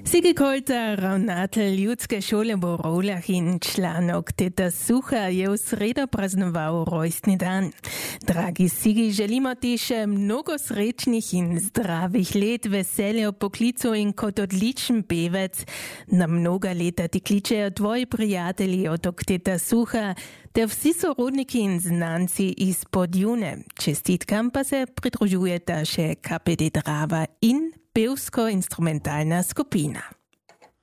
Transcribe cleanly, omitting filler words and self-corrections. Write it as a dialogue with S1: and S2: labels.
S1: Sigi Kolta, ravnatelj ljudske šole v Rovljah in članok Teta Suha je v sredo praznoval rojstni dan. Dragi Sigi, želimo ti še mnogo srečnih in zdravih let, veselja v poklicu in kot odličen pevec. Na mnoga leta ti kličejo tvoji prijatelji otok Teta Suha, ter vsi sorodniki in znanci iz Podjune. Čestitkam pa se pridružujeta še KPD Drava in pevsko-instrumentalna skupina.